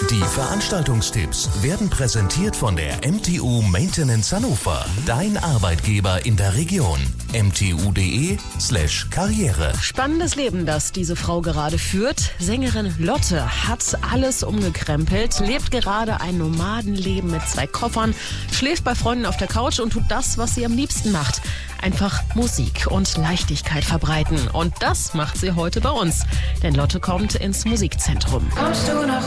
Die Veranstaltungstipps werden präsentiert von der MTU Maintenance Hannover. Dein Arbeitgeber in der Region. mtu.de/Karriere. Spannendes Leben, das diese Frau gerade führt. Sängerin Lotte hat alles umgekrempelt, lebt gerade ein Nomadenleben mit 2 Koffern, schläft bei Freunden auf der Couch und tut das, was sie am liebsten macht. Einfach Musik und Leichtigkeit verbreiten. Und das macht sie heute bei uns. Denn Lotte kommt ins Musikzentrum. Kommst du noch